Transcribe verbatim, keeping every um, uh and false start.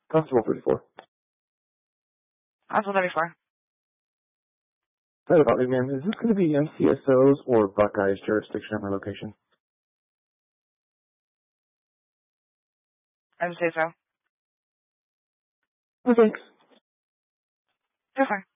Constable thirty-four. Constable thirty-four. Sorry about me, ma'am. Is this going to be M C S O's or Buckeye's jurisdiction at my location? I would say so. Oh, thanks. Go for it.